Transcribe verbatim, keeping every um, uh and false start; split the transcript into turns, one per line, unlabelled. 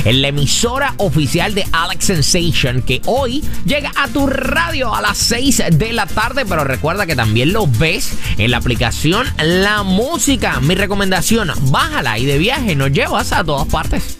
en la emisora oficial de Alex Sensation, que hoy llega a tu radio a las seis de la tarde, pero recuerda que también lo ves en la aplicación La Música. Mi recomendación, bájala y de viaje nos llevas a todas partes.